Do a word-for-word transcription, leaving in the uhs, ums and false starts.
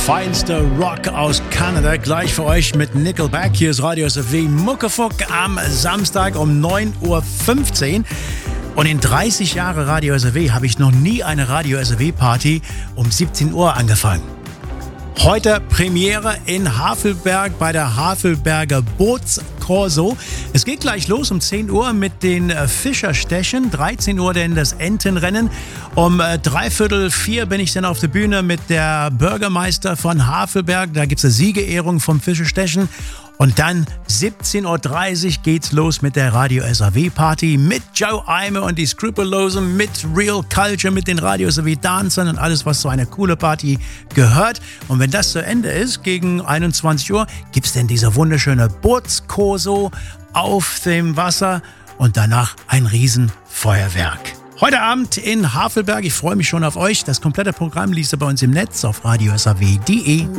Feinster Rock aus Kanada, gleich für euch mit Nickelback. Hier ist Radio S F W Muckefuck am Samstag um neun Uhr fünfzehn. Und in dreißig Jahren Radio S F W habe ich noch nie eine Radio S F W-Party um siebzehn Uhr angefangen. Heute Premiere in Havelberg bei der Havelberger Bootskorso. Es geht gleich los um zehn Uhr mit den Fischerstechen, dreizehn Uhr dann das Entenrennen. Um äh, dreiviertel vier bin ich dann auf der Bühne mit der Bürgermeister von Havelberg. Da gibt es eine Siegerehrung vom Fischerstechen. Und dann siebzehn Uhr dreißig geht's los mit der Radio S A W-Party mit Joe Eimer und die Skrupellosen, mit Real Culture, mit den Radio S A W-Dancern und alles, was zu einer coole Party gehört. Und wenn das zu Ende ist, gegen einundzwanzig Uhr, gibt's dann diese wunderschöne Bootskorso auf dem Wasser und danach ein Riesenfeuerwerk. Heute Abend in Havelberg, ich freue mich schon auf euch. Das komplette Programm liest ihr bei uns im Netz auf radio s a w punkt d e.